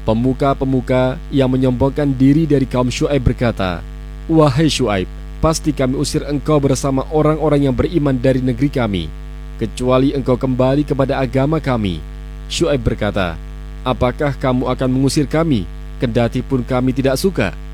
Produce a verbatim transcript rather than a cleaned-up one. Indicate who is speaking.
Speaker 1: Pemuka-pemuka yang menyombongkan diri dari kaum Syuaib berkata, "Wahai Syuaib, pasti kami usir engkau bersama orang-orang yang beriman dari negeri kami, kecuali engkau kembali kepada agama kami." Syuaib berkata, "Apakah kamu akan mengusir kami, kendati pun kami tidak suka?"